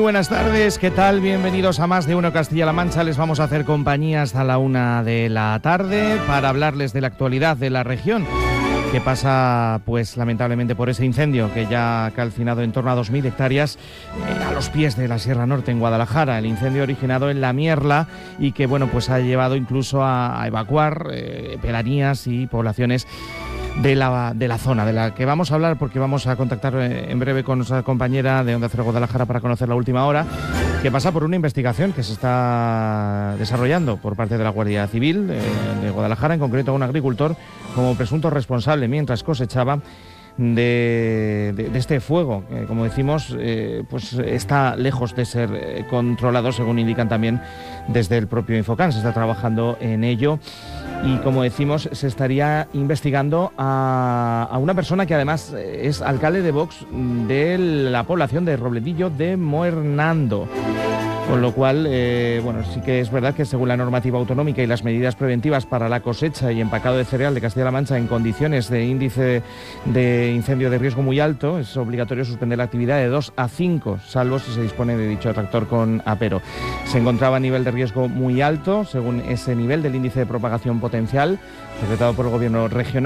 buenas tardes, ¿qué tal? Bienvenidos a Más de Uno Castilla-La Mancha. Les vamos a hacer compañía hasta la 1 de la tarde para hablarles de la actualidad de la región, que pasa, pues lamentablemente, por ese incendio que ya ha calcinado en torno a 2.000 hectáreas a los pies de la Sierra Norte, en Guadalajara. El incendio originado en La Mierla y que, bueno, pues ha llevado incluso a evacuar pedanías y poblaciones de la zona, de la que vamos a hablar, porque vamos a contactar en breve con nuestra compañera de Onda Cero Guadalajara para conocer la última hora, que pasa por una investigación que se está desarrollando por parte de la Guardia Civil de Guadalajara, en concreto a un agricultor como presunto responsable mientras cosechaba de este fuego, que, como decimos, pues está lejos de ser controlado, según indican también desde el propio Infocan. Se está trabajando en ello y, como decimos, se estaría investigando a una persona que además es alcalde de Vox de la población de Robledillo de Moernando. Con lo cual, bueno, sí que es verdad que según la normativa autonómica y las medidas preventivas para la cosecha y empacado de cereal de Castilla-La Mancha en condiciones de índice de incendio de riesgo muy alto, es obligatorio suspender la actividad de 2 a 5, salvo si se dispone de dicho tractor con apero. Se encontraba a nivel de riesgo muy alto, según ese nivel del índice de propagación potencial, decretado por el Gobierno regional.